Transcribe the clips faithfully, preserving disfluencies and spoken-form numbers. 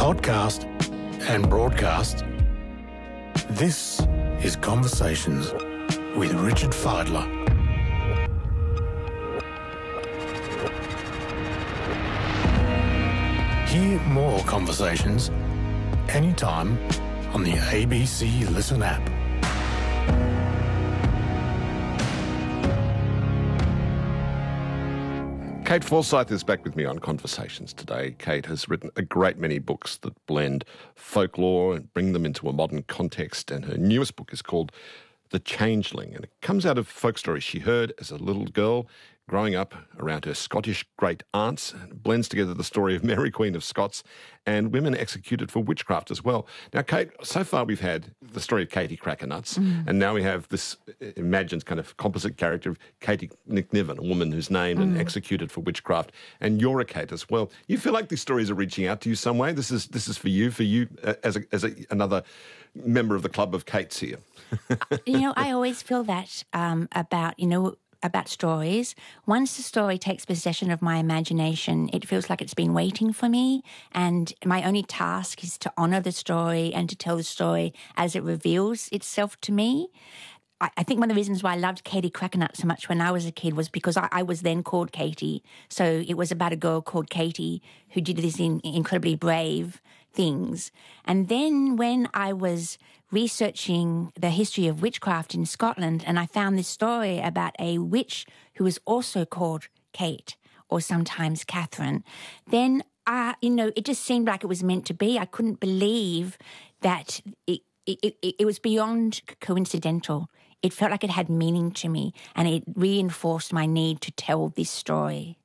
podcast and broadcast, this is Conversations with Richard Fidler. Hear more conversations anytime on the A B C Listen app. Kate Forsyth is back with me on Conversations today. Kate has written a great many books that blend folklore and bring them into a modern context, and her newest book is called The Changeling, and it comes out of folk stories she heard as a little girl growing up around her Scottish great aunts, and blends together the story of Mary Queen of Scots and women executed for witchcraft as well. Now, Kate, so far we've had the story of Katie Crackernuts, mm. and now we have this imagined kind of composite character of Katie McNiven, a woman who's named mm. and executed for witchcraft, and you're a Kate as well. You feel like these stories are reaching out to you some way? This is this is for you, for you uh, as a, as a, another member of the club of Kates here. You know, I always feel that um, about, you know, about stories. Once the story takes possession of my imagination, it feels like it's been waiting for me, and my only task is to honour the story and to tell the story as it reveals itself to me. I, I think one of the reasons why I loved Katie Crackernuts so much when I was a kid was because I, I was then called Katie. So it was about a girl called Katie who did these in, incredibly brave things. And then when I was researching the history of witchcraft in Scotland, and I found this story about a witch who was also called Kate, or sometimes Catherine, then, uh, you know, it just seemed like it was meant to be. I couldn't believe that it, it, it, it was beyond coincidental. It felt like it had meaning to me, and it reinforced my need to tell this story.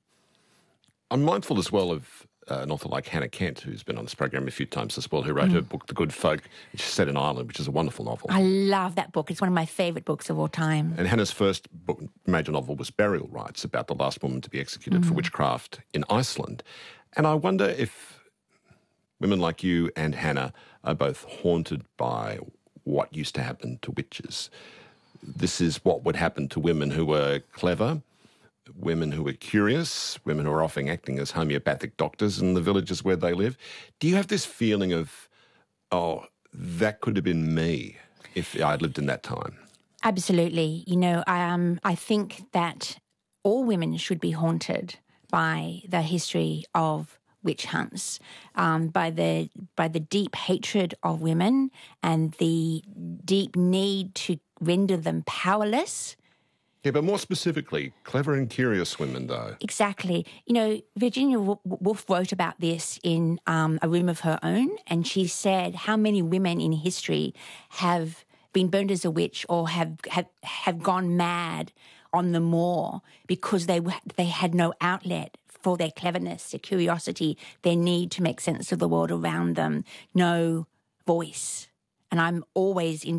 I'm mindful as well of Uh, an author like Hannah Kent, who's been on this program a few times as well, who wrote mm. her book, The Good Folk, which is set in Ireland, which is a wonderful novel. I love that book. It's one of my favourite books of all time. And Hannah's first book, major novel was Burial Rites, about the last woman to be executed mm. for witchcraft in Iceland. And I wonder if women like you and Hannah are both haunted by what used to happen to witches. This is what would happen to women who were clever, women who are curious, women who are often acting as homeopathic doctors in the villages where they live. Do you have this feeling of, oh, that could have been me if I'd lived in that time? Absolutely. You know, um, I think that all women should be haunted by the history of witch hunts, um, by the by the deep hatred of women and the deep need to render them powerless. Yeah, but more specifically, clever and curious women, though. Exactly. You know, Virginia Woolf wrote about this in um, A Room of Her Own, and she said how many women in history have been burned as a witch or have have, have gone mad on the moor because they they had no outlet for their cleverness, their curiosity, their need to make sense of the world around them, no voice. And I'm always in